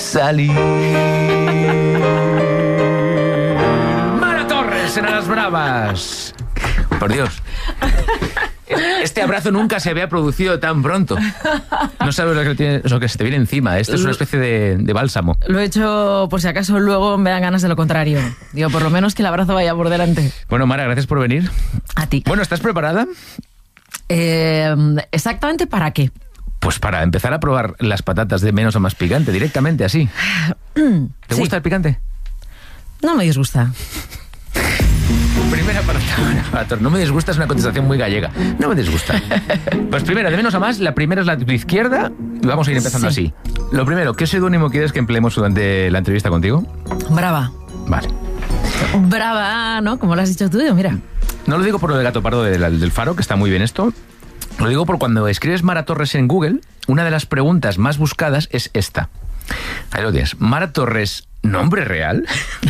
salir. Mara Torres en Las Bravas. Por Dios. Este abrazo nunca se había producido tan pronto. No sabes lo que se te viene encima. Esto es una especie de bálsamo. Lo he hecho por si acaso luego me dan ganas de lo contrario. Digo, por lo menos que el abrazo vaya por delante. Bueno, Mara, gracias por venir. A ti. Bueno, ¿estás preparada? ¿Exactamente para qué? Pues para empezar a probar las patatas de menos a más picante, directamente, así. ¿Te gusta el picante? No me disgusta. Primera patata. No me disgusta, es una contestación muy gallega. No me disgusta. Pues primera, de menos a más, la primera es la de tu izquierda y vamos a ir empezando así. Lo primero, ¿qué seudónimo quieres que empleemos durante la entrevista contigo? Brava. Vale. Brava, ¿no? Como lo has dicho tú, mira. No lo digo por lo de Gato Pardo del Faro, que está muy bien esto. Lo digo por cuando escribes Mara Torres en Google, una de las preguntas más buscadas es esta. Ahí lo tienes. Mara Torres, ¿nombre real?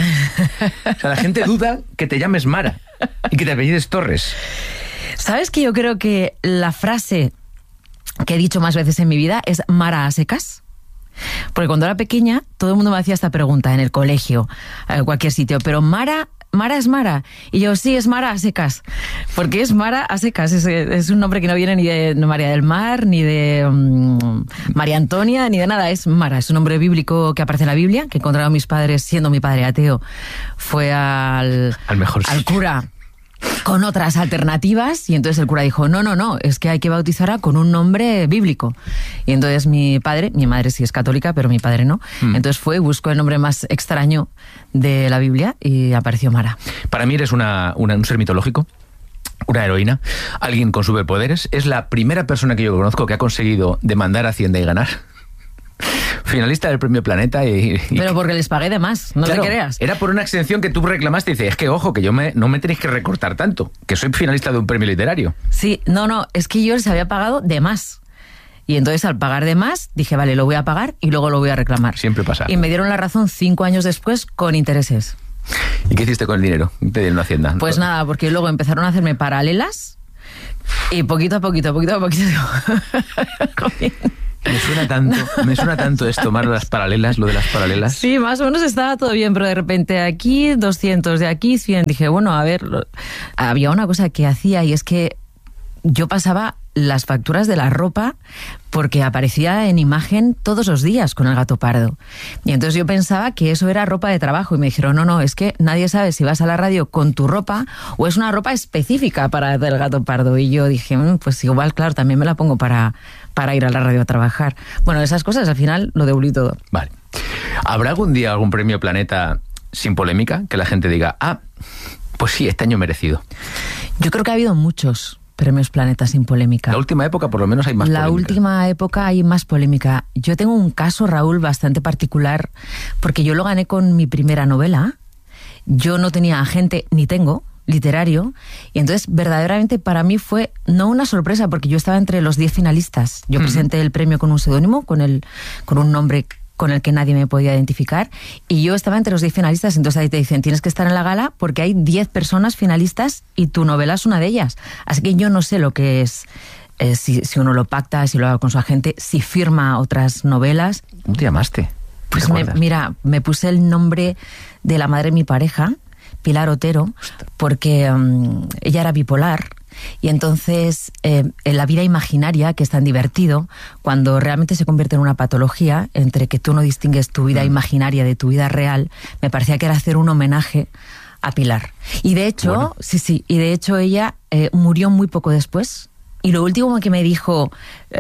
O sea, la gente duda que te llames Mara y que te apellides Torres. ¿Sabes que yo creo que la frase que he dicho más veces en mi vida es Mara a secas? Porque cuando era pequeña todo el mundo me hacía esta pregunta en el colegio, en cualquier sitio, pero Mara es Mara. Y yo, sí, es Mara a secas. Porque es Mara a secas. Es un nombre que no viene ni de María del Mar, ni de María Antonia, ni de nada. Es Mara. Es un nombre bíblico que aparece en la Biblia, que encontraron mis padres, siendo mi padre ateo. Fue al cura con otras alternativas, y entonces el cura dijo, no, es que hay que bautizarla con un nombre bíblico. Y entonces mi madre sí es católica, pero mi padre no. Entonces buscó el nombre más extraño de la Biblia y apareció Mara. Para mí eres un ser mitológico, una heroína, alguien con superpoderes. Es la primera persona que yo conozco que ha conseguido demandar a Hacienda y ganar. Finalista del Premio Planeta Pero porque les pagué de más, no claro, te creas. Era por una exención que tú reclamaste y dices, es que ojo, que no me tenéis que recortar tanto, que soy finalista de un premio literario. Sí, no, es que yo les había pagado de más. Y entonces al pagar de más, dije, vale, lo voy a pagar y luego lo voy a reclamar. Siempre pasa. Y me dieron la razón 5 años después con intereses. ¿Y qué hiciste con el dinero? ¿Te dieron Hacienda? Pues nada, porque luego empezaron a hacerme paralelas y poquito a poquito. Me suena tanto esto, más lo de las paralelas. Sí, más o menos estaba todo bien, pero de repente aquí 200, de aquí 100. Dije, bueno, a ver, había una cosa que hacía y es que yo pasaba las facturas de la ropa porque aparecía en imagen todos los días con el Gato Pardo. Y entonces yo pensaba que eso era ropa de trabajo y me dijeron, no, es que nadie sabe si vas a la radio con tu ropa o es una ropa específica para el Gato Pardo. Y yo dije, pues igual, claro, también me la pongo para ir a la radio a trabajar. Bueno, esas cosas al final lo devolví todo. Vale. ¿Habrá algún día algún premio Planeta sin polémica? Que la gente diga, pues sí, este año merecido. Yo creo que ha habido muchos premios Planeta sin polémica. La última época por lo menos hay más polémica. La última época hay más polémica. Yo tengo un caso, Raúl, bastante particular, porque yo lo gané con mi primera novela. Yo no tenía agente, ni tengo, literario, y entonces verdaderamente para mí fue no una sorpresa, porque yo estaba entre los 10 finalistas. Yo presenté el premio con un seudónimo, con un nombre con el que nadie me podía identificar, y yo estaba entre los 10 finalistas. Entonces ahí te dicen, tienes que estar en la gala porque hay 10 personas finalistas y tu novela es una de ellas. Así que yo no sé lo que es si uno lo pacta, si lo haga con su agente, si firma otras novelas. ¿Cómo te llamaste? Pues me puse el nombre de la madre de mi pareja, Pilar Otero, porque ella era bipolar. Y entonces, en la vida imaginaria, que es tan divertido, cuando realmente se convierte en una patología, entre que tú no distingues tu vida imaginaria de tu vida real, me parecía que era hacer un homenaje a Pilar. Y de hecho, y de hecho ella murió muy poco después. Y lo último que me dijo,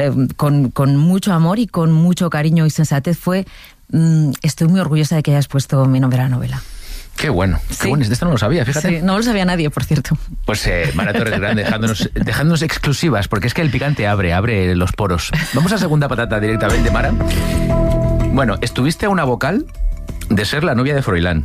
con mucho amor y con mucho cariño y sensatez, fue, estoy muy orgullosa de que hayas puesto mi nombre a la novela. Qué bueno, qué bueno. Esto no lo sabía, fíjate. Sí, no lo sabía nadie, por cierto. Pues Mara Torres Grande dejándonos exclusivas, porque es que el picante abre los poros. Vamos a segunda patata directamente, Mara. Bueno, estuviste a una vocal de ser la novia de Froilán.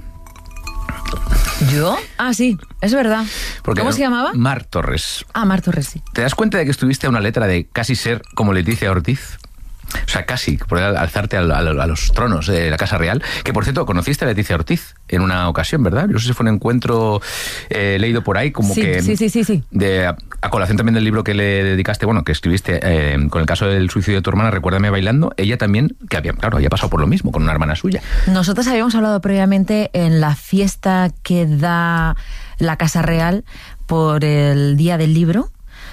¿Yo? Ah, sí, es verdad. ¿Cómo se llamaba? Mar Torres. Mar Torres, sí. ¿Te das cuenta de que estuviste a una letra de casi ser como Leticia Ortiz? O sea, casi poder alzarte a los tronos de la Casa Real. Que, por cierto, conociste a Leticia Ortiz en una ocasión, ¿verdad? No sé si fue un encuentro leído por ahí, como sí, que... Sí. A colación también del libro que le dedicaste, bueno, que escribiste con el caso del suicidio de tu hermana, Recuérdame bailando, ella también, que había pasado por lo mismo con una hermana suya. Nosotros habíamos hablado previamente en la fiesta que da la Casa Real por el Día del Libro.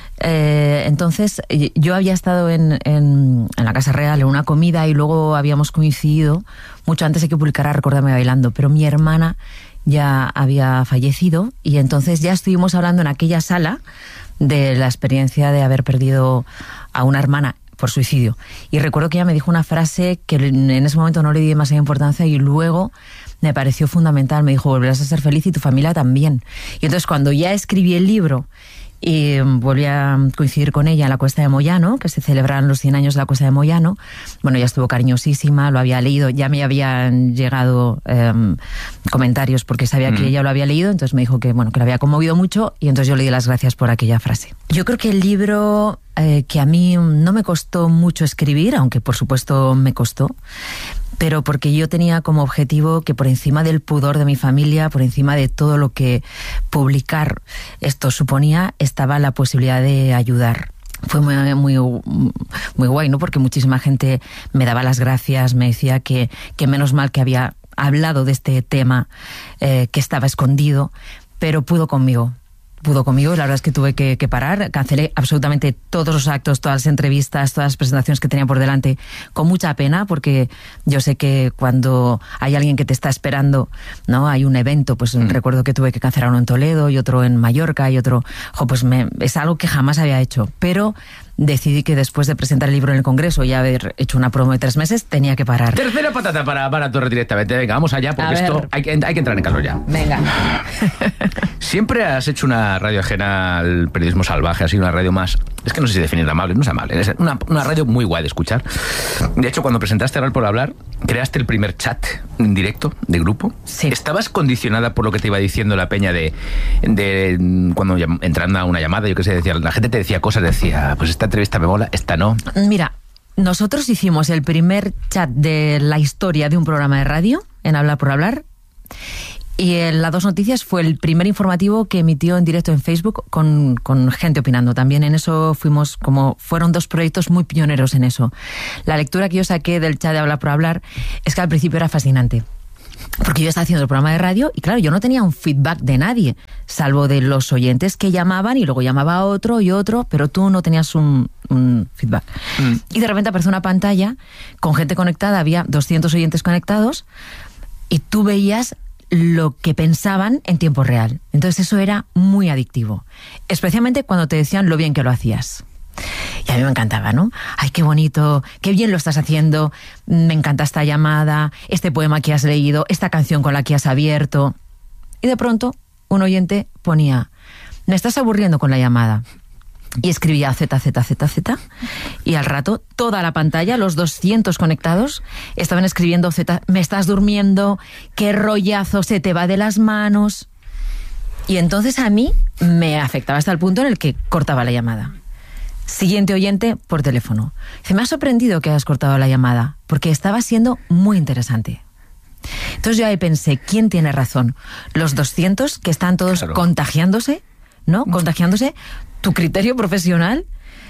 Entonces yo había estado en la Casa Real en una comida y luego habíamos coincidido mucho antes de que publicara Recuérdame bailando, pero mi hermana ya había fallecido y entonces ya estuvimos hablando en aquella sala de la experiencia de haber perdido a una hermana por suicidio. Y recuerdo que ella me dijo una frase que en ese momento no le di demasiada importancia y luego me pareció fundamental. Me dijo, volverás a ser feliz y tu familia también. Y entonces cuando ya escribí el libro y volví a coincidir con ella en la Cuesta de Moyano, que se celebraron los 100 años de la Cuesta de Moyano. Bueno, ya estuvo cariñosísima, lo había leído, ya me habían llegado comentarios porque sabía que ella lo había leído, entonces me dijo que, bueno, que lo había conmovido mucho y entonces yo le di las gracias por aquella frase. Yo creo que el libro que a mí no me costó mucho escribir, aunque por supuesto me costó, pero porque yo tenía como objetivo que por encima del pudor de mi familia, por encima de todo lo que publicar esto suponía, estaba la posibilidad de ayudar. Fue muy guay, ¿no? Porque muchísima gente me daba las gracias, me decía que menos mal que había hablado de este tema que estaba escondido, pero pudo conmigo. Y la verdad es que tuve que parar, cancelé absolutamente todos los actos, todas las entrevistas, todas las presentaciones que tenía por delante, con mucha pena, porque yo sé que cuando hay alguien que te está esperando, ¿no? Hay un evento, pues recuerdo que tuve que cancelar uno en Toledo y otro en Mallorca y otro, pues es algo que jamás había hecho, pero decidí que después de presentar el libro en el Congreso y haber hecho una promo de 3 meses, tenía que parar. Tercera patata para Torres directamente. Venga, vamos allá, porque esto hay que entrar en calor ya. Venga. Siempre has hecho una radio ajena al periodismo salvaje, así una radio más... Es que no sé si definirla amable, no es amable. Es una radio muy guay de escuchar. De hecho, cuando presentaste Hablar por Hablar, creaste el primer chat en directo de grupo. Sí. ¿Estabas condicionada por lo que te iba diciendo la peña de cuando entrando a una llamada, yo qué sé, decía, la gente te decía cosas, decía, pues esta entrevista me mola, esta no? Mira, nosotros hicimos el primer chat de la historia de un programa de radio, en Hablar por Hablar, y en La Dos Noticias fue el primer informativo que emitió en directo en Facebook con gente opinando. También en eso fueron 2 proyectos muy pioneros en eso. La lectura que yo saqué del chat de Hablar por Hablar es que al principio era fascinante. Porque yo estaba haciendo el programa de radio y claro, yo no tenía un feedback de nadie, salvo de los oyentes que llamaban y luego llamaba a otro y otro, pero tú no tenías un feedback. Y de repente apareció una pantalla con gente conectada, había 200 oyentes conectados y tú veías lo que pensaban en tiempo real. Entonces eso era muy adictivo, especialmente cuando te decían lo bien que lo hacías. Y a mí me encantaba, ¿no? Ay, qué bonito, qué bien lo estás haciendo, me encanta esta llamada, este poema que has leído, esta canción con la que has abierto. Y de pronto un oyente ponía, me estás aburriendo con la llamada. Y escribía ZZZZ y al rato toda la pantalla, los 200 conectados, estaban escribiendo Z, me estás durmiendo, qué rollazo, se te va de las manos. Y entonces a mí me afectaba hasta el punto en el que cortaba la llamada. Siguiente oyente por teléfono. Se me ha sorprendido que hayas cortado la llamada, porque estaba siendo muy interesante. Entonces yo ahí pensé, ¿quién tiene razón? ¿Los 200 que están todos contagiándose? ¿No? Contagiándose. ¿Tu criterio profesional?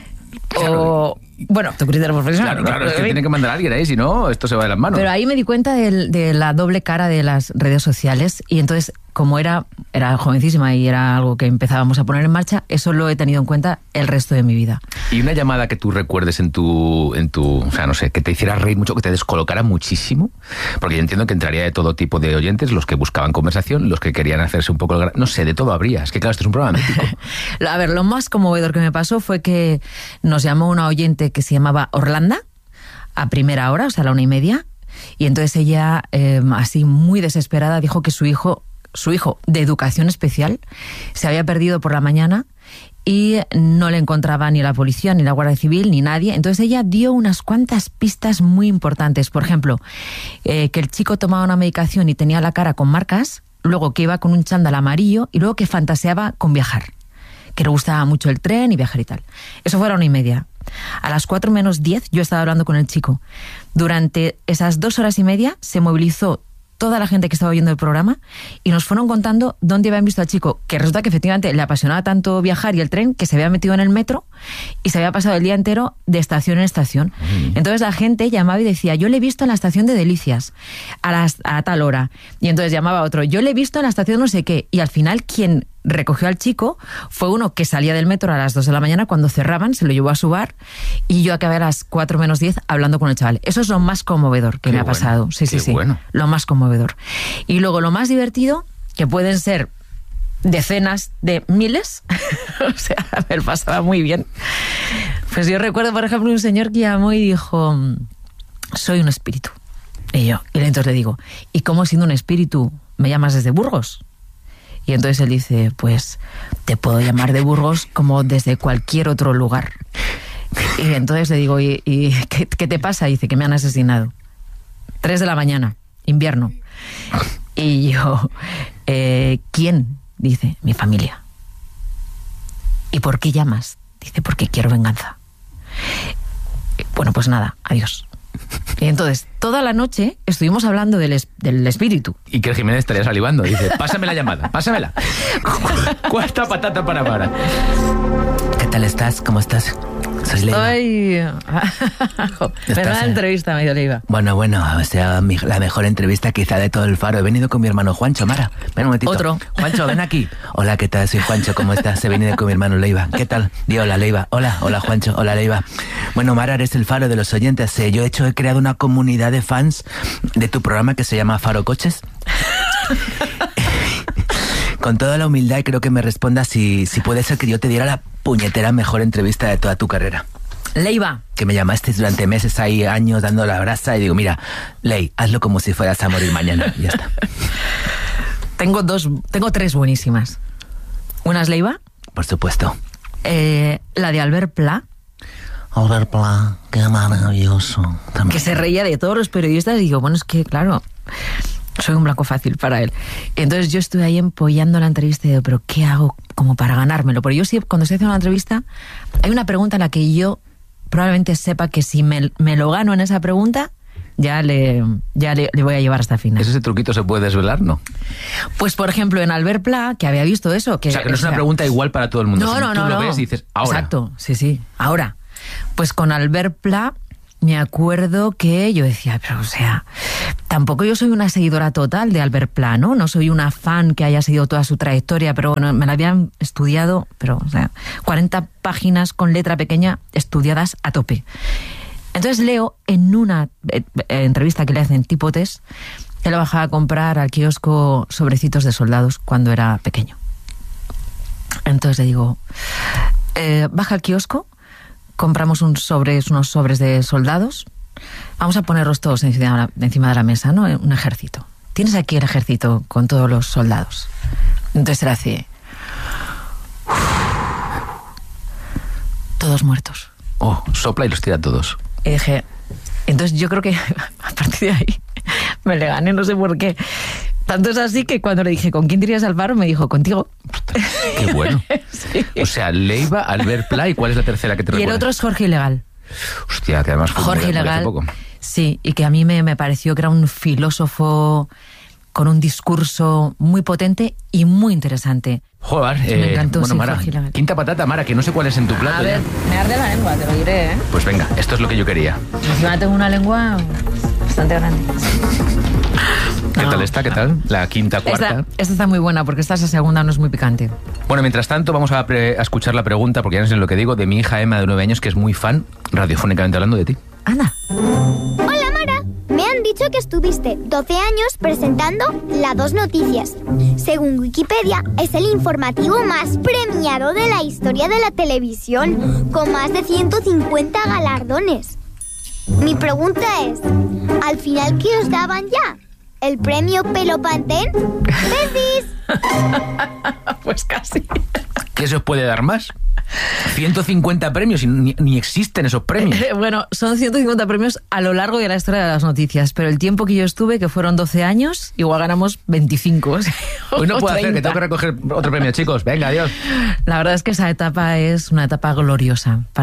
Claro. O... Bueno, tu criterio profesional. Claro, es que tiene que mandar a alguien ahí, si no, esto se va de las manos. Pero ahí me di cuenta de la doble cara de las redes sociales y entonces, como era jovencísima y era algo que empezábamos a poner en marcha, eso lo he tenido en cuenta el resto de mi vida. ¿Y una llamada que tú recuerdes en tu, o sea, no sé, que te hiciera reír mucho, que te descolocara muchísimo? Porque yo entiendo que entraría de todo tipo de oyentes, los que buscaban conversación, los que querían hacerse un poco... No sé, de todo habría. Es que claro, este es un programa mítico. A ver, lo más conmovedor que me pasó fue que nos llamó una oyente que se llamaba Orlando a primera hora, o sea, a la 1:30, y entonces ella, así muy desesperada, dijo que su hijo de educación especial se había perdido por la mañana y no le encontraba ni la policía, ni la Guardia Civil, ni nadie. Entonces ella dio unas cuantas pistas muy importantes. Por ejemplo, que el chico tomaba una medicación y tenía la cara con marcas, luego que iba con un chándal amarillo y luego que fantaseaba con viajar, que le gustaba mucho el tren y viajar y tal. Eso fue a la 1:30. A las 4:10 yo estaba hablando con el chico. Durante esas 2 horas y media se movilizó toda la gente que estaba oyendo el programa y nos fueron contando dónde habían visto al chico, que resulta que efectivamente le apasionaba tanto viajar y el tren que se había metido en el metro y se había pasado el día entero de estación en estación. Entonces la gente llamaba y decía, yo le he visto en la estación de Delicias a tal hora. Y entonces llamaba otro, yo le he visto en la estación no sé qué. Y al final quien recogió al chico fue uno que salía del metro a las 2 de la mañana cuando cerraban, se lo llevó a su bar y yo acabé a las 4:10 hablando con el chaval. Eso es lo más conmovedor que me ha pasado. Sí. Bueno. Lo más conmovedor. Y luego lo más divertido, que pueden ser decenas de miles, o sea, me lo pasaba muy bien. Pues yo recuerdo, por ejemplo, un señor que llamó y dijo, soy un espíritu. Y entonces le digo, ¿y cómo siendo un espíritu me llamas desde Burgos? Y entonces él dice, pues te puedo llamar de Burgos como desde cualquier otro lugar. Y entonces le digo, ¿y qué te pasa? Y dice, que me han asesinado. 3 de la mañana, invierno. Y yo, ¿quién? Dice, mi familia. ¿Y por qué llamas? Dice, porque quiero venganza. Bueno, pues nada, adiós. Y entonces, toda la noche estuvimos hablando del espíritu. Y que el Jiménez estaría salivando. Dice, pásame la llamada, pásamela. Cuarta patata para Mara. ¿Qué tal estás? ¿Cómo estás? Soy Leiva. Ay, menuda entrevista me dio Leiva. Bueno, o sea, la mejor entrevista quizá de todo el Faro. He venido con mi hermano Juancho, Mara. Ven un momentito. Otro. Juancho, ven aquí. Hola, ¿qué tal? Soy Juancho, ¿cómo estás? He venido con mi hermano Leiva. ¿Qué tal? Di hola, Leiva. Hola Juancho, hola Leiva. Bueno, Mara, eres el Faro de los oyentes. Yo he creado una comunidad de fans de tu programa que se llama Faro Coches. Con toda la humildad, y creo que me respondas si puede ser que yo te diera la puñetera mejor entrevista de toda tu carrera. Leiva. Que me llamaste durante meses, ahí años, dando la brasa, y digo, mira, Ley, hazlo como si fueras a morir mañana. Y ya está. Tengo 3 buenísimas. Una es Leiva. Por supuesto. La de Albert Pla. Albert Pla, qué maravilloso. También. Que se reía de todos los periodistas y digo, bueno, es que claro, soy un blanco fácil para él. Entonces yo estuve ahí empollando la entrevista y digo, pero ¿qué hago como para ganármelo? Porque yo sí, cuando estoy haciendo una entrevista, hay una pregunta en la que yo probablemente sepa que si me lo gano en esa pregunta, ya le voy a llevar hasta el final. ¿Ese truquito se puede desvelar, no? Pues, por ejemplo, en Albert Pla, que había visto eso. Que, o sea, que no es una pregunta igual para todo el mundo. No, tú lo ves y dices, ahora. Exacto, sí, ahora. Pues con Albert Pla me acuerdo que yo decía, pero o sea, tampoco yo soy una seguidora total de Albert Pla, ¿no? No soy una fan que haya seguido toda su trayectoria, pero bueno, me la habían estudiado, pero o sea, 40 páginas con letra pequeña estudiadas a tope. Entonces leo en una entrevista que le hacen tipo test, que le bajaba a comprar al kiosco sobrecitos de soldados cuando era pequeño. Entonces le digo, baja al kiosco, compramos unos sobres de soldados, vamos a ponerlos todos encima de la mesa, ¿no? Un ejército. Tienes aquí el ejército con todos los soldados. Entonces él hace... todos muertos. Oh, sopla y los tira todos. Y dije... Entonces yo creo que a partir de ahí me le gané, no sé por qué. Tanto es así que cuando le dije, ¿con quién te irías al Faro? Me dijo, contigo. Qué bueno. Sí. O sea, Leiva, Albert Pla, ¿y cuál es la tercera que te recuerda? Y el otro es Jorge Ilegal. Hostia, que además fue Jorge Ilegal, poco. Sí, y que a mí me pareció que era un filósofo con un discurso muy potente y muy interesante. Joder, me encantó, bueno, sí, Mara, Jorge Ilegal. quinta patata, Mara, que no sé cuál es en tu plato. A ver, me arde la lengua, te lo diré, ¿eh? Pues venga, esto es lo que yo quería. Encima tengo una lengua bastante grande. ¿Qué tal está? ¿Qué tal? La quinta, cuarta. Esta está muy buena porque esta es la segunda, no es muy picante. Bueno, mientras tanto vamos a escuchar la pregunta, porque ya no sé lo que digo, de mi hija Emma de 9 años, que es muy fan, radiofónicamente hablando, de ti. Anda. Hola, Mara. Me han dicho que estuviste 12 años presentando La 2 Noticias. Según Wikipedia, es el informativo más premiado de la historia de la televisión, con más de 150 galardones. Mi pregunta es, ¿al final qué os daban ya? ¿El premio Pelo Pantén? ¡Besis! Pues casi. ¿Qué se os puede dar más? 150 premios y ni existen esos premios. Bueno, son 150 premios a lo largo de la historia de las noticias, pero el tiempo que yo estuve, que fueron 12 años, igual ganamos 25. Hoy no puedo hacer, que tengo que recoger otro premio, chicos. Venga, adiós. La verdad es que esa etapa es una etapa gloriosa para mí.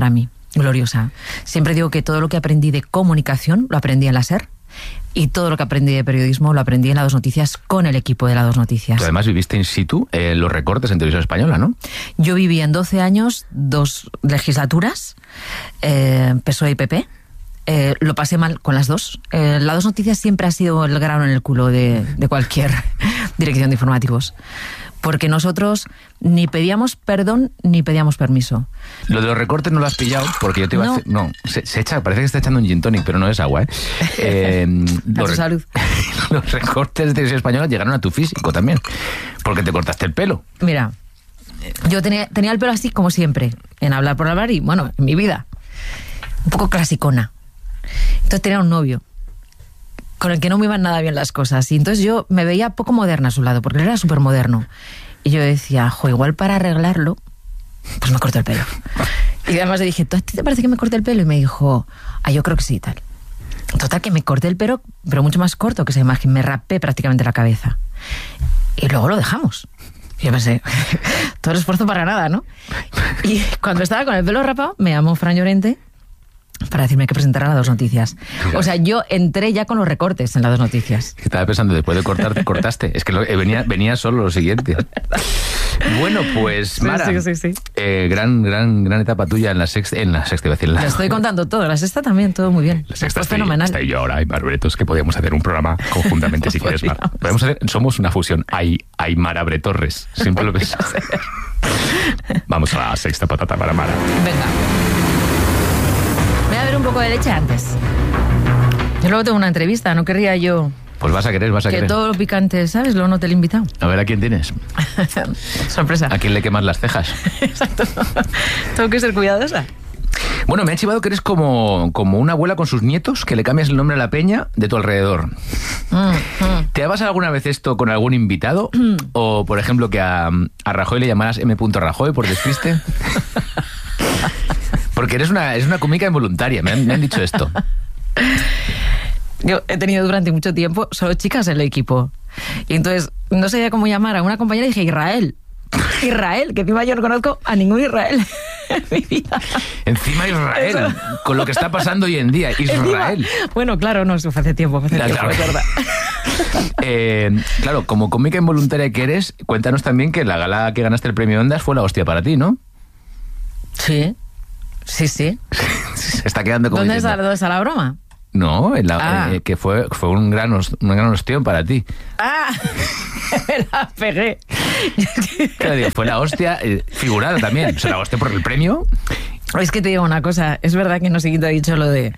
gloriosa. Siempre digo que todo lo que aprendí de comunicación lo aprendí en la SER, y todo lo que aprendí de periodismo lo aprendí en La Dos Noticias con el equipo de La Dos Noticias. Tú además viviste in situ los recortes en Televisión Española, ¿no? Yo viví en 12 años 2 legislaturas, PSOE y PP. Lo pasé mal con las dos. La Dos Noticias siempre ha sido el grano en el culo de cualquier dirección de informativos. Porque nosotros ni pedíamos perdón ni pedíamos permiso. Lo de los recortes no lo has pillado, porque yo te iba a hacer... No, se echa, parece que está echando un gin tonic, pero no es agua, ¿eh? A tu salud. Los recortes de Televisión Española llegaron a tu físico también, porque te cortaste el pelo. Mira, yo tenía el pelo así como siempre, en hablar por hablar y, bueno, en mi vida. Un poco clasicona. Entonces tenía un novio con el que no me iban nada bien las cosas. Y entonces yo me veía poco moderna a su lado, porque él era súper moderno. Y yo decía, igual para arreglarlo, pues me corto el pelo. Y además le dije, ¿a ti te parece que me corte el pelo? Y me dijo, yo creo que sí, tal. Total, que me corté el pelo, pero mucho más corto que esa imagen. Me rapé prácticamente la cabeza. Y luego lo dejamos. Y yo pensé, todo el esfuerzo para nada, ¿no? Y cuando estaba con el pelo rapado, me llamó Fran Llorente para decirme que presentara La Dos Noticias. O sea, yo entré ya con los recortes en La Dos Noticias. Estaba pensando, después de cortarte, cortaste. Es que venía solo lo siguiente. Bueno, pues Mara, sí. Gran etapa tuya en la sexta, iba a decir. Lo estoy contando todo, la sexta también, todo muy bien. La sexta fue fenomenal. Está yo ahora, Aymar Bretos, que podíamos hacer un programa conjuntamente si quieres, Mar. Somos una fusión. Aymar Bretorres, siempre lo pensé. Vamos a la sexta patata para Mara. Venga. Voy a ver un poco de leche antes. Yo luego tengo una entrevista, no querría yo... Pues vas a querer. Que todo lo picante, ¿sabes? Luego no te lo he invitado. A ver, ¿a quién tienes? Sorpresa. ¿A quién le quemas las cejas? Exacto. Tengo que ser cuidadosa. Bueno, me han chivado que eres como una abuela con sus nietos, que le cambias el nombre a la peña de tu alrededor. ¿Te ha pasado alguna vez esto con algún invitado? O, por ejemplo, que a Rajoy le llamaras M. Rajoy por despiste. Porque es una cómica involuntaria, me han dicho esto. Yo he tenido durante mucho tiempo solo chicas en el equipo. Y entonces no sabía cómo llamar a una compañera y dije Israel, que encima yo no conozco a ningún Israel en mi vida. Encima Israel, eso. Con lo que está pasando hoy en día, Israel. Bueno, claro, no, eso fue hace tiempo, claro. Es verdad. Claro, como cómica involuntaria que eres, cuéntanos también que la gala que ganaste el premio Ondas fue la hostia para ti, ¿no? Sí. Se está quedando como ¿Dónde está la broma? No, que fue un gran ostión para ti. Me la pegué. Claro, digo, fue la hostia figurada también. O sea, la hostia por el premio. Es que te digo una cosa, es verdad que no sé quién te ha dicho lo de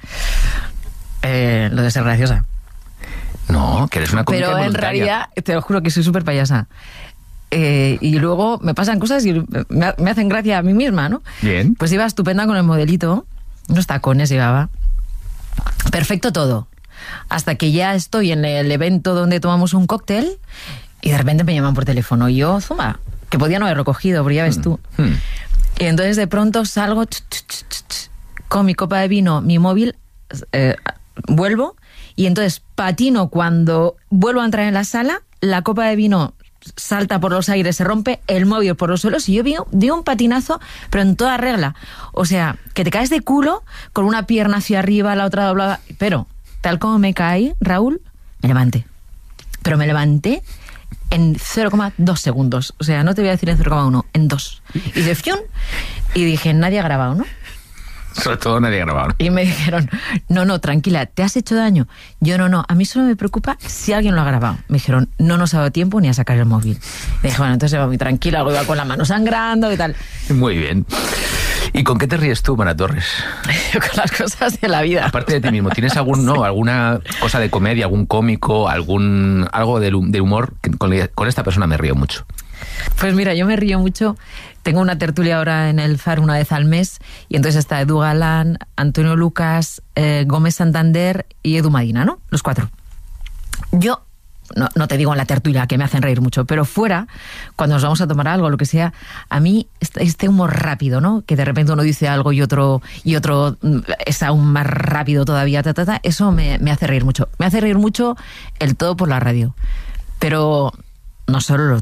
ser graciosa. No, que eres una cómica Pero en realidad, te lo juro que soy súper payasa. Y luego me pasan cosas y me hacen gracia a mí misma, ¿no? Bien. Pues iba estupenda con el modelito, unos tacones llevaba. Perfecto todo. Hasta que ya estoy en el evento donde tomamos un cóctel y de repente me llaman por teléfono. Y yo, zumba, que podía no haberlo cogido, porque ya ves tú. Y entonces de pronto salgo con mi copa de vino, mi móvil, vuelvo y entonces patino cuando vuelvo a entrar en la sala, la copa de vino salta por los aires, se rompe, el móvil por los suelos y yo di un patinazo, pero en toda regla. O sea, que te caes de culo con una pierna hacia arriba, la otra doblada. Pero, tal como me caí, Raúl, me levanté. Pero me levanté en 0,2 segundos. O sea, no te voy a decir en 0,1, en 2. Y de fión, y dije, nadie ha grabado, ¿no? Sobre todo nadie ha grabado. Y me dijeron, no, tranquila, ¿te has hecho daño? Yo no, a mí solo me preocupa si alguien lo ha grabado. Me dijeron, no nos ha dado tiempo ni a sacar el móvil. Me dije, bueno, entonces iba muy tranquila, algo iba con la mano sangrando y tal. Muy bien. ¿Y con qué te ríes tú, Mara Torres? Con las cosas de la vida. Aparte de ti mismo, ¿tienes alguna cosa de comedia, algún cómico, algo de humor? Con esta persona me río mucho. Pues mira, yo me río mucho. Tengo una tertulia ahora en el Faro una vez al mes y entonces está Edu Galán, Antonio Lucas, Gómez Santander y Edu Madina, ¿no? Los 4. Yo no te digo en la tertulia que me hacen reír mucho, pero fuera, cuando nos vamos a tomar algo, lo que sea, a mí este humor rápido, ¿no? Que de repente uno dice algo y otro es aún más rápido todavía, eso me hace reír mucho. Me hace reír mucho el todo por la radio. Pero no solo lo tuyo.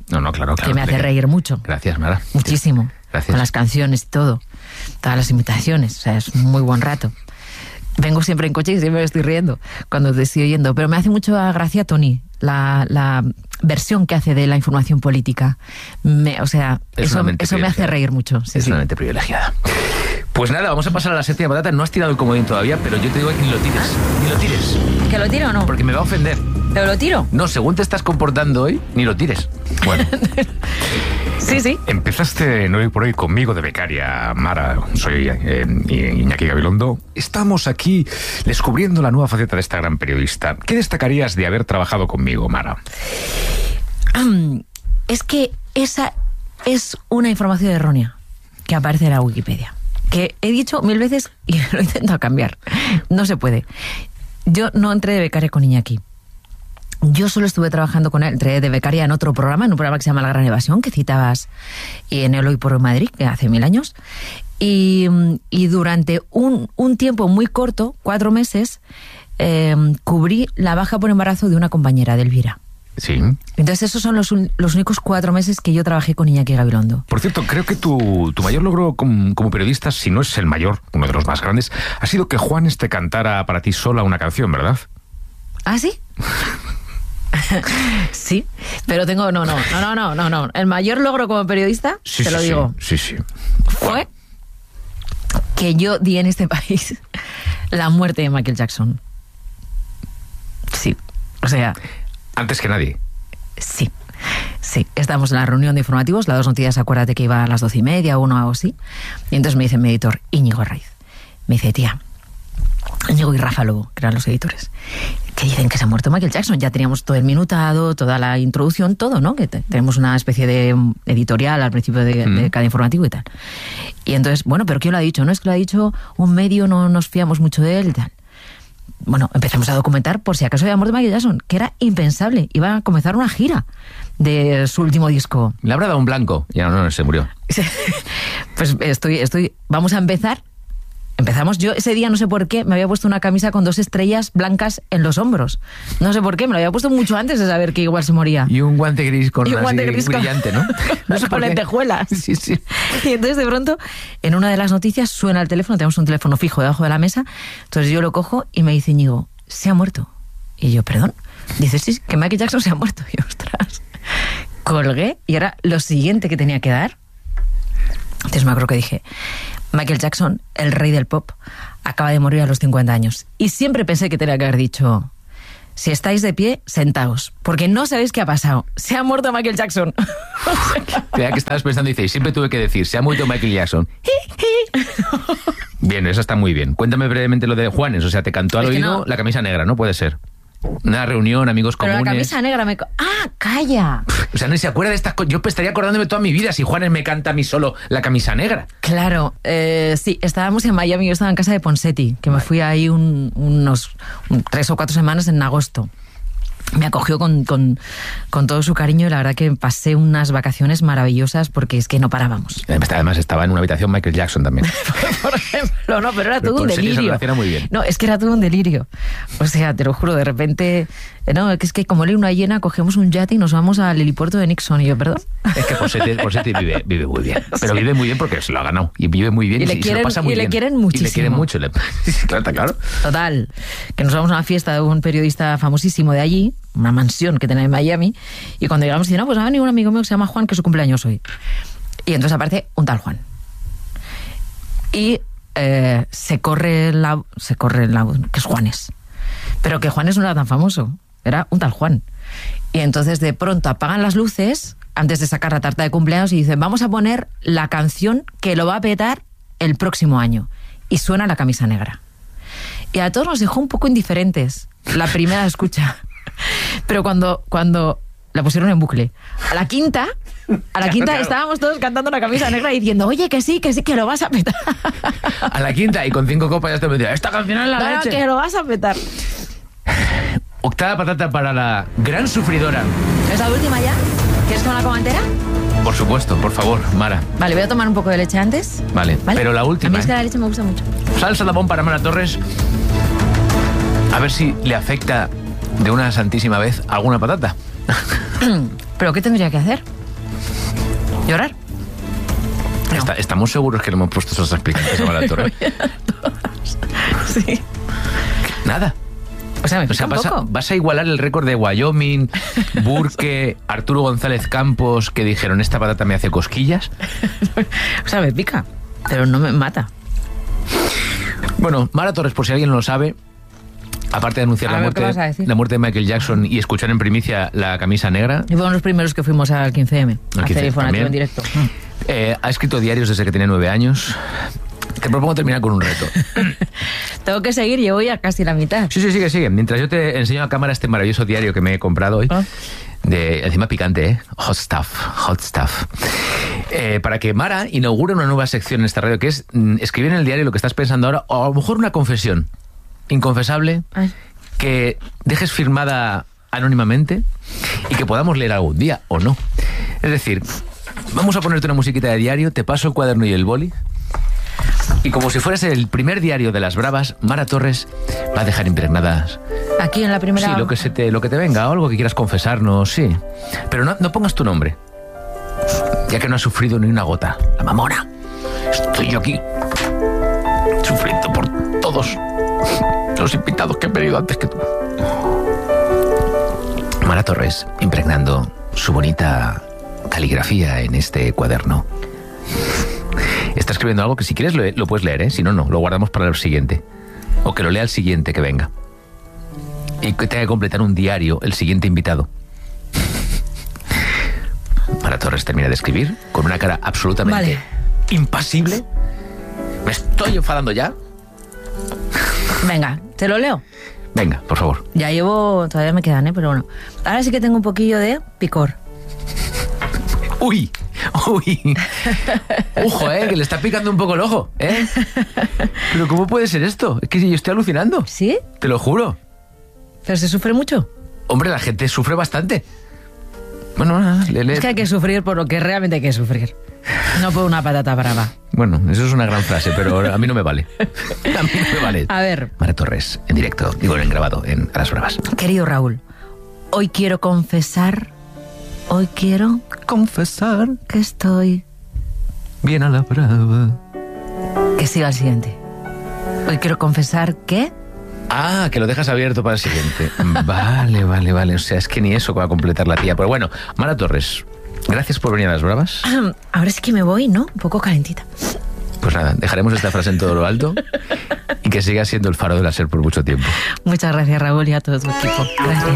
No, claro. Que me hace reír mucho. Gracias, Mara. Muchísimo. Gracias. Con las canciones y todo. Todas las imitaciones. O sea, es un muy buen rato. Vengo siempre en coche y siempre me estoy riendo cuando te estoy oyendo. Pero me hace mucho gracia, Tony, la versión que hace de la información política. Eso me hace reír mucho. Sí, es una mente privilegiada. Pues nada, vamos a pasar a la séptima patata. No has tirado el comodín todavía, pero yo te digo que ni lo tires. Ni lo tires. ¿Que lo tiro o no? Porque me va a ofender. ¿Pero lo tiro? No, según te estás comportando hoy, ni lo tires. Bueno. Sí. Empezaste hoy por hoy conmigo de becaria, Mara. Soy Iñaki Gabilondo. Estamos aquí descubriendo la nueva faceta de esta gran periodista. ¿Qué destacarías de haber trabajado conmigo, Mara? Es que esa es una información errónea que aparece en la Wikipedia. Que he dicho 1000 veces y lo he intentado cambiar. No se puede. Yo no entré de becaria con Iñaki. Yo solo estuve trabajando con él, entré de becaria en otro programa, en un programa que se llama La Gran Evasión, que citabas en el Hoy por Madrid, que hace 1000 años. Y durante un tiempo muy corto, 4 meses, cubrí la baja por embarazo de una compañera, de Elvira. Sí. Entonces esos son los únicos 4 meses que yo trabajé con Iñaki Gabilondo. Por cierto, creo que tu mayor logro como periodista, si no es el mayor, uno de los más grandes, ha sido que Juanes te cantara para ti sola una canción, ¿verdad? ¿Ah, sí? Sí, pero tengo... No. El mayor logro como periodista, te lo digo. Sí. Fue que yo di en este país la muerte de Michael Jackson. Sí, o sea... Antes que nadie. Sí. Estamos en la reunión de informativos, las 2 noticias, acuérdate que iba a las 12:30 o 1 o algo así. Y entonces me dice mi editor, Íñigo Arraiz. Me dice, tía, Íñigo y Rafa Lobo, que eran los editores, que dicen que se ha muerto Michael Jackson. Ya teníamos todo el minutado, toda la introducción, todo, ¿no? Que tenemos una especie de editorial al principio de cada informativo y tal. Y entonces, bueno, ¿pero quién lo ha dicho? No es que lo ha dicho un medio, no nos fiamos mucho de él y tal. Bueno, empezamos a documentar por si acaso había muerto Michael Jackson, que era impensable. Iba a comenzar una gira de su último disco. Le habrá dado un blanco. Ya no, se murió. Pues vamos a empezar. Empezamos, yo ese día no sé por qué me había puesto una camisa con 2 estrellas blancas en los hombros. No sé por qué, me lo había puesto mucho antes de saber que igual se moría. Y un guante gris con brillante, ¿no? No sé, con lentejuelas. Sí. Y entonces de pronto, en una de las noticias suena el teléfono, tenemos un teléfono fijo debajo de la mesa, entonces yo lo cojo y me dice Íñigo, se ha muerto. Y yo, ¿perdón? Dice, sí, que Michael Jackson se ha muerto. Y yo, ostras, colgué y era lo siguiente que tenía que dar. Entonces me acuerdo que dije, Michael Jackson, el rey del pop, acaba de morir a los 50 años. Y siempre pensé que tenía que haber dicho, si estáis de pie, sentaos, porque no sabéis qué ha pasado. Se ha muerto Michael Jackson. Vea que estabas pensando y dices, siempre tuve que decir, se ha muerto Michael Jackson. Bien, eso está muy bien. Cuéntame brevemente lo de Juanes, o sea, te cantó al oído la camisa negra, ¿no? Puede ser. Una reunión, amigos comunes. Pero la camisa negra me... ¡Ah, calla! O sea, no se acuerda de estas cosas. Yo estaría acordándome toda mi vida si Juanes me canta a mí solo la camisa negra. Claro, sí, estábamos en Miami, yo estaba en casa de Ponseti, que me fui ahí unos 3 o 4 semanas en agosto. Me acogió con todo su cariño y la verdad que pasé unas vacaciones maravillosas porque es que no parábamos. Además estaba en una habitación Michael Jackson también. Por ejemplo, no, pero era todo un delirio. Se relaciona muy bien. No, es que era todo un delirio. O sea, te lo juro, de repente... No, es que como luna llena cogemos un yate y nos vamos al helipuerto de Nixon. Y yo, ¿perdón? Es que Ponseti vive muy bien. Pero sí. Vive muy bien porque se lo ha ganado. Y vive muy bien y se lo pasa muy bien. Y le quieren muchísimo. Y le quieren mucho. Claro. Total. Que nos vamos a una fiesta de un periodista famosísimo de allí, una mansión que tenía en Miami, y cuando llegamos dice, no, pues ha venido un amigo mío que se llama Juan, que es su cumpleaños hoy. Y entonces aparece un tal Juan. Y se corre la que es Juanes. Pero que Juanes no era tan famoso. Era un tal Juan. Y entonces de pronto apagan las luces antes de sacar la tarta de cumpleaños y dicen, vamos a poner la canción que lo va a petar el próximo año. Y suena La camisa negra. Y a todos nos dejó un poco indiferentes la primera escucha. Pero cuando la pusieron en bucle, a la quinta claro. Estábamos todos cantando La camisa negra y diciendo, oye, que sí, que lo vas a petar. A la quinta y con 5 copas ya te metía, esta canción es la leche. Que lo vas a petar. Octava patata para la gran sufridora. ¿Es la última ya? ¿Quieres tomar la coma entera? Por supuesto, por favor, Mara. Vale, voy a tomar un poco de leche antes. Vale. Pero la última. A mí es que la leche me gusta mucho. Salsa de Bon para Mara Torres. A ver si le afecta de una santísima vez alguna patata. ¿Pero qué tendría que hacer? ¿Llorar? No. ¿Estamos seguros que le hemos puesto esos explicantes a Mara Torres? Sí. Nada. O sea, me pica un poco. Vas a igualar el récord de Wyoming, Burke, Arturo González Campos, que dijeron, esta patata me hace cosquillas. O sea, me pica, pero no me mata. Bueno, Mara Torres, por si alguien no lo sabe, aparte de anunciar la muerte de Michael Jackson y escuchar en primicia la camisa negra... Y fueron los primeros que fuimos al 15M, a hacer informativo en directo. Ha escrito diarios desde que tenía 9 años. Te propongo terminar con un reto. Tengo que seguir, llevo ya casi la mitad. Sí, sigue. Mientras yo te enseño a cámara este maravilloso diario que me he comprado hoy, encima picante, ¿eh? Hot stuff. Para que Mara inaugure una nueva sección en esta radio, que es escribir en el diario lo que estás pensando ahora, o a lo mejor una confesión inconfesable, que dejes firmada anónimamente y que podamos leer algún día, o no. Es decir, vamos a ponerte una musiquita de diario, te paso el cuaderno y el boli, y como si fueras el primer diario de las bravas, Mara Torres va a dejar impregnadas... Aquí en la primera... Sí, lo que te venga, o algo que quieras confesarnos, sí. Pero no pongas tu nombre, ya que no has sufrido ni una gota. La mamona. Estoy yo aquí, sufriendo por todos los invitados que han venido antes que tú. Mara Torres, impregnando su bonita caligrafía en este cuaderno. Está escribiendo algo que si quieres lo puedes leer, ¿eh? Si no, lo guardamos para el siguiente. O que lo lea el siguiente que venga. Y que tenga que completar un diario el siguiente invitado. Mara Torres termina de escribir con una cara absolutamente impasible. ¿Me estoy enfadando ya? Venga, ¿te lo leo? Venga, por favor. Ya llevo... Todavía me quedan, pero bueno. Ahora sí que tengo un poquillo de picor. ¡Uy! Ojo, que le está picando un poco el ojo, ¿eh? Pero ¿cómo puede ser esto? Es que yo estoy alucinando. ¿Sí? Te lo juro. ¿Pero se sufre mucho? Hombre, la gente sufre bastante. Bueno, nada, Es que hay que sufrir por lo que realmente hay que sufrir. No por una patata brava. Bueno, eso es una gran frase, pero a mí no me vale. A mí no me vale. A ver. Mara Torres, en directo, en grabado, en A las Bravas. Querido Raúl, hoy quiero confesar que estoy bien a la brava. Que siga el siguiente. Hoy quiero confesar que... Ah, que lo dejas abierto para el siguiente. Vale. O sea, es que ni eso va a completar la tía. Pero bueno, Mara Torres, gracias por venir a Las Bravas. Ahora sí que me voy, ¿no? Un poco calentita. Pues nada, dejaremos esta frase en todo lo alto y que siga siendo el faro de la SER por mucho tiempo. Muchas gracias, Raúl, y a todo tu equipo. Gracias.